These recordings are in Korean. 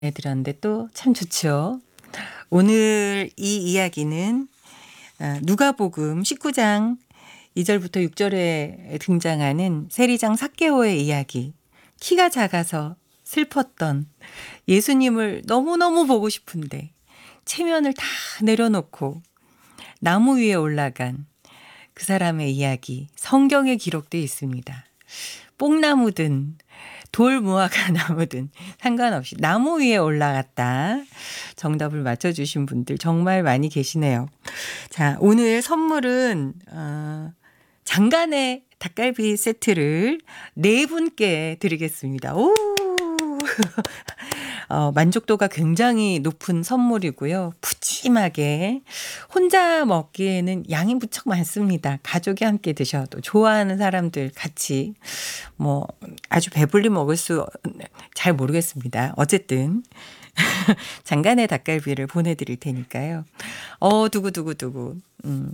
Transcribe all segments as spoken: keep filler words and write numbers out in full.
해드렸는데 또 참 좋죠. 오늘 이 이야기는 아, 누가복음 십구 장 이 절부터 육 절에 등장하는 세리장 삭개오의 이야기. 키가 작아서 슬펐던 예수님을 너무너무 보고 싶은데 체면을 다 내려놓고 나무 위에 올라간 그 사람의 이야기, 성경에 기록되어 있습니다. 뽕나무든 돌무화과 나무든 상관없이 나무 위에 올라갔다. 정답을 맞춰주신 분들 정말 많이 계시네요. 자, 오늘 선물은 어, 장간의 닭갈비 세트를 네 분께 드리겠습니다. 오! 어, 만족도가 굉장히 높은 선물이고요. 푸짐하게 혼자 먹기에는 양이 무척 많습니다. 가족이 함께 드셔도 좋아하는 사람들 같이 뭐 아주 배불리 먹을 수 잘 모르겠습니다. 어쨌든 장간의 닭갈비를 보내드릴 테니까요. 어 두구두구두구 음,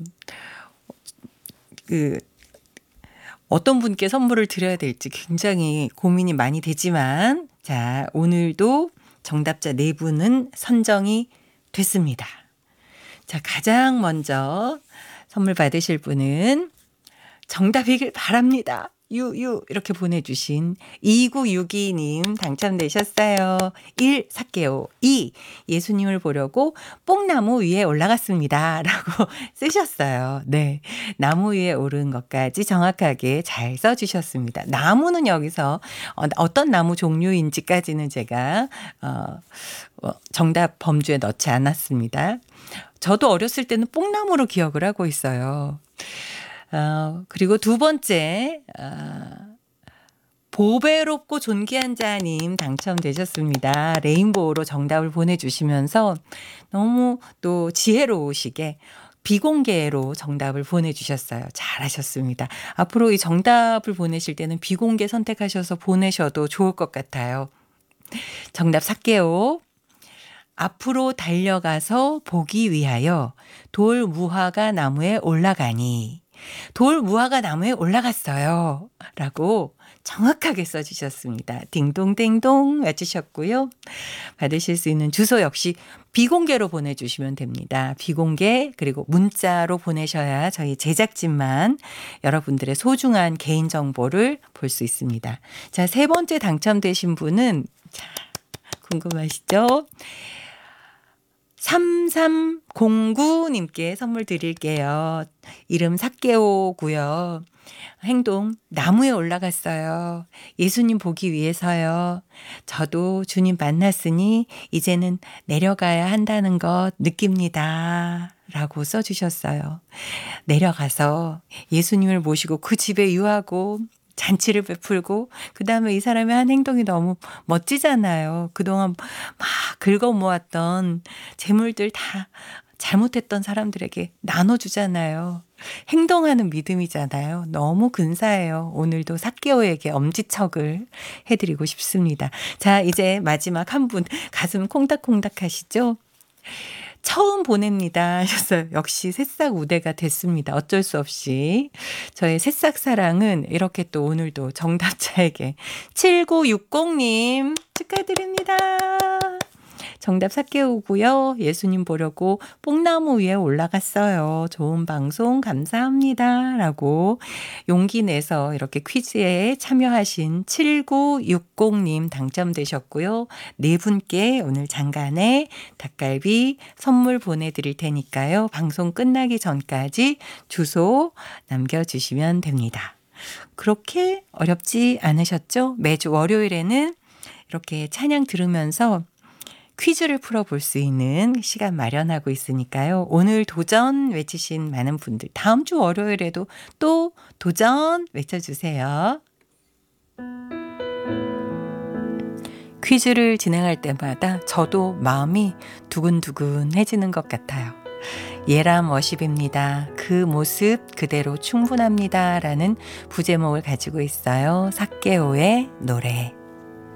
그 어떤 분께 선물을 드려야 될지 굉장히 고민이 많이 되지만 자 오늘도 정답자 네 분은 선정이 됐습니다. 자, 가장 먼저 선물 받으실 분은 정답이길 바랍니다. 유유 이렇게 보내주신 이구육이 님 당첨되셨어요. 일. 삭개오. 이. 예수님을 보려고 뽕나무 위에 올라갔습니다. 라고 쓰셨어요. 네. 나무 위에 오른 것까지 정확하게 잘 써주셨습니다. 나무는 여기서 어떤 나무 종류인지까지는 제가 어, 정답 범주에 넣지 않았습니다. 저도 어렸을 때는 뽕나무로 기억을 하고 있어요. 어, 그리고 두 번째, 어, 보배롭고 존귀한 자님 당첨되셨습니다. 레인보우로 정답을 보내주시면서 너무 또 지혜로우시게 비공개로 정답을 보내주셨어요. 잘하셨습니다. 앞으로 이 정답을 보내실 때는 비공개 선택하셔서 보내셔도 좋을 것 같아요. 정답 삭개오. 앞으로 달려가서 보기 위하여 돌 무화과 나무에 올라가니 돌 무화과 나무에 올라갔어요. 라고 정확하게 써주셨습니다. 딩동댕동 맞추셨고요. 받으실 수 있는 주소 역시 비공개로 보내주시면 됩니다. 비공개 그리고 문자로 보내셔야 저희 제작진만 여러분들의 소중한 개인정보를 볼 수 있습니다. 자, 세 번째 당첨되신 분은 자, 궁금하시죠? 삼삼공구 님께 선물 드릴게요. 이름 삭개오고요. 행동 나무에 올라갔어요. 예수님 보기 위해서요. 저도 주님 만났으니 이제는 내려가야 한다는 것 느낍니다. 라고 써주셨어요. 내려가서 예수님을 모시고 그 집에 유하고 잔치를 베풀고 그 다음에 이 사람의 한 행동이 너무 멋지잖아요. 그동안 막 긁어 모았던 재물들 다 잘못했던 사람들에게 나눠주잖아요. 행동하는 믿음이잖아요. 너무 근사해요. 오늘도 삭개오에게 엄지척을 해드리고 싶습니다. 자, 이제 마지막 한 분 가슴 콩닥콩닥 하시죠? 처음 보냅니다 하셨어요. 역시 새싹 우대가 됐습니다. 어쩔 수 없이 저의 새싹 사랑은 이렇게 또 오늘도 정답자에게 칠구육공 님 축하드립니다. 정답 삭개오고요. 예수님 보려고 뽕나무 위에 올라갔어요. 좋은 방송 감사합니다. 라고 용기 내서 이렇게 퀴즈에 참여하신 칠구육공 님 당첨되셨고요. 네 분께 오늘 장간의 닭갈비 선물 보내드릴 테니까요. 방송 끝나기 전까지 주소 남겨주시면 됩니다. 그렇게 어렵지 않으셨죠? 매주 월요일에는 이렇게 찬양 들으면서 퀴즈를 풀어볼 수 있는 시간 마련하고 있으니까요. 오늘 도전 외치신 많은 분들 다음 주 월요일에도 또 도전 외쳐주세요. 퀴즈를 진행할 때마다 저도 마음이 두근두근해지는 것 같아요. 예람 워십입니다. 그 모습 그대로 충분합니다. 라는 부제목을 가지고 있어요. 삭개오의 노래.